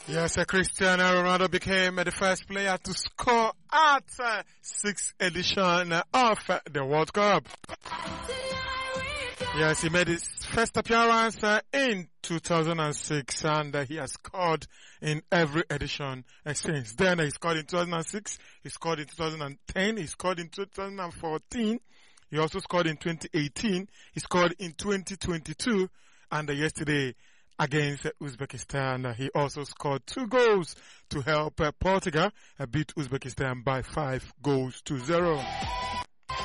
Yes, Cristiano Ronaldo became the first player to score at 6th edition of the World Cup. Yes, he made his first appearance in 2006 and he has scored in every edition since then. He scored in 2006, he scored in 2010, he scored in 2014, he also scored in 2018, he scored in 2022 and yesterday against Uzbekistan. He also scored 2 goals to help Portugal beat Uzbekistan by 5 goals to 0.